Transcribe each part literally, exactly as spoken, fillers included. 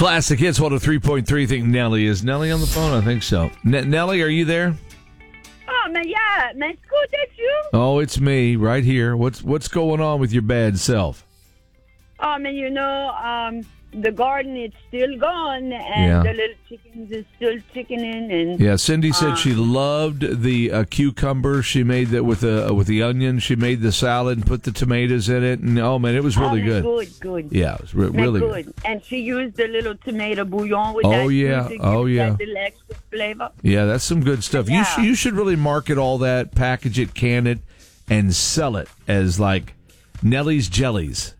Classic Hits one oh three point three. I think Nelly. Is Nelly on the phone? I think so. N- Nelly, are you there? Oh, man, yeah. Man, it's good, that's you. Oh, it's me right here. What's what's going on with your bad self? Oh, man, you know, um, the garden is still gone, and Yeah. the little chickens is still chickening. And Yeah, Cindy said uh, she loved the uh, cucumber. She made that with the uh, with the onion. She made the salad and put the tomatoes in it. And oh man, it was really oh, good. Good, good. Yeah, it was re- Man, really good. good. And she used the little tomato bouillon with Oh, that. yeah. too, to give Oh, it yeah. That little extra flavor. Yeah, that's some good stuff. You Yeah. sh- you should really market all that, package it, can it, and sell it as like Nelly's Jellies.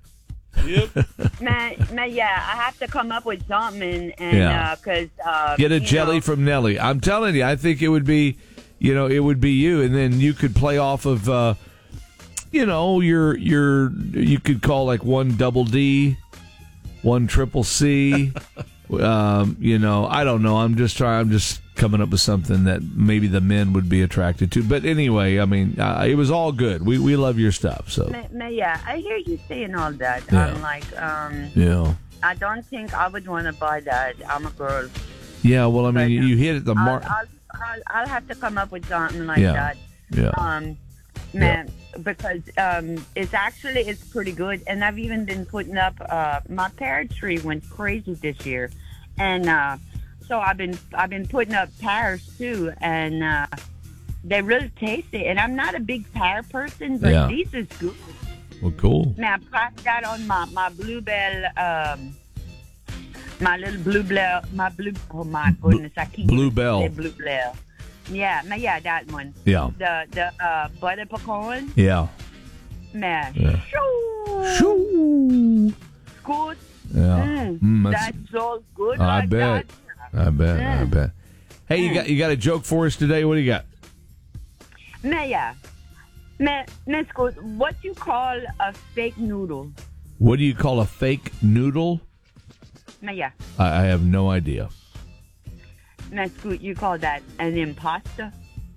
man, man, yeah, I have to come up with something, and Yeah. because uh, Get a you jelly know, from Nelly. I'm telling you, I think it would be, you know, it would be you, and then you could play off of, uh, you know, your your you could call like one double D, one triple C. um, you know, I don't know. I'm just trying. I'm just coming up with something that maybe the men would be attracted to. But anyway, I mean, uh, it was all good. We we love your stuff. So Man, man, yeah, I hear you saying all that. Yeah. I'm like, um, yeah, I don't think I would want to buy that. I'm a girl. yeah. Well, I mean, But, you, you hit it the I'll, mark. I'll, I'll, I'll have to come up with something like Yeah. that. Yeah. Um, man, because um, it's actually it's pretty good, and I've even been putting up. Uh, my pear tree went crazy this year, and uh, so I've been I've been putting up pears too, and uh, they're really tasty. And I'm not a big pear person, but Yeah. these is good. Well, cool. Now I pressed that on my my bluebell, um, my little bluebell, my blue. Oh my goodness, I keep Bluebell. saying bluebell. Yeah, man, yeah, that one. Yeah. The the uh, butter pecan, Yeah. man. Yeah. Shoo. Shoo. Good. Yeah. Mm, Mm, that's- that's so good. I like bet. That. I bet. I Mm. bet. Hey, you got you got a joke for us today? What do you got? Man, yeah. Man, man, good. What you call a fake noodle? What do you call a fake noodle? Man, yeah. I, I have no idea. Man, good. You call that an imposter?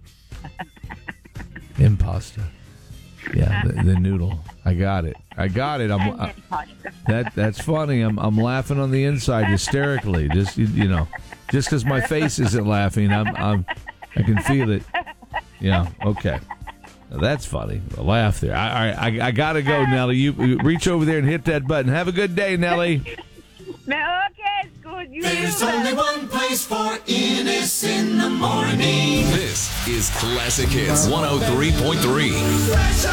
Impasta. Yeah, the, the noodle. I got it. I got it. I'm An I, imposter. that. That's funny. I'm I'm laughing on the inside hysterically. Just you, you know, just because my face isn't laughing, I'm I'm I can feel it. Yeah. Okay. Now, that's funny. A laugh there. I I I, I gotta go, Nelly. You, you reach over there and hit that button. Have a good day, Nelly. Man, okay, it's good. You There's do only well. one place for Innis in the morning. This is Classic Hits one oh three point three. Fresh